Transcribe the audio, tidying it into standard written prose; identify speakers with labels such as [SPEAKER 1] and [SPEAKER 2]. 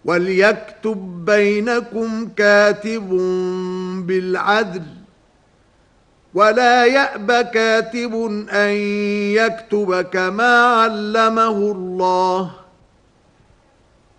[SPEAKER 1] وليكتب بينكم كاتب بالعدل ولا يأب كاتب أن يكتب كما علمه الله